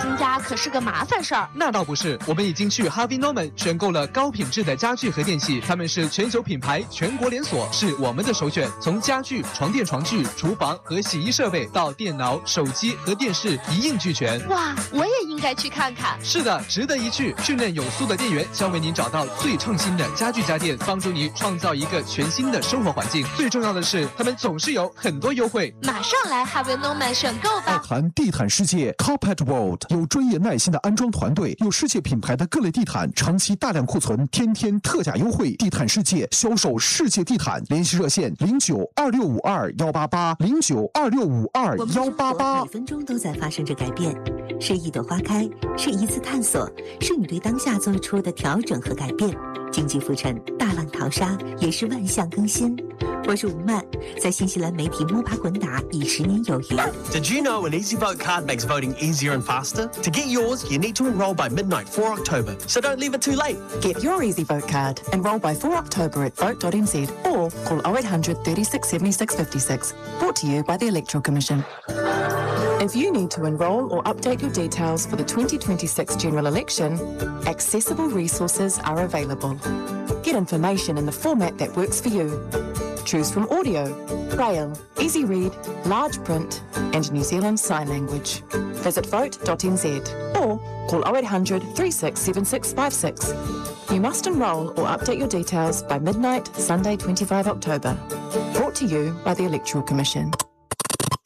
新家可是个麻烦事儿。 那倒不是，我们已经去 Harvey Norman 选购了高品质的家具和电器，他们是全球品牌，全国连锁，是我们的首选。从家具、床垫、床具、厨房和洗衣设备到电脑、手机和电视一应俱全。 哇，我也应该去看看。 是的，值得一去。训练有素的店员将为您找到最创新的家具家电，帮助你创造一个全新的生活环境。最重要的是，他们总是有很多优惠。 马上来 Harvey Norman 选购吧！ 奥谈地毯世界 Carpet World 有专业耐心的安装团队，有世界品牌的各类地毯，长期大量库存，天天特价优惠。地毯世界销售世界地毯，联系热线092652188092652188。 每分钟都在发生着改变，是一朵花开，是一次探索，是你对当下做出的调整和改变。经济浮沉，大浪淘沙，也是万象更新。我是吴曼，在新西兰媒体摸爬滚打已10年有余。 Did you know an EasyVote card makes voting easier and faster? To get yours, you need to enrol by midnight 4 October, so don't leave it too late. Get your EasyVote card, enrol by 4 October at vote.nz or call 0800 36 76 56. Brought to you by the Electoral Commission. If you need to enrol or update your details for the 2026 general election, accessible resources are available. Get information in the format that works for you. Choose from audio, braille, easy read, large print, and New Zealand Sign Language. Visit vote.nz or call 0800 36 76 56. You must enrol or update your details by midnight, Sunday 25 October. Brought to you by the Electoral Commission.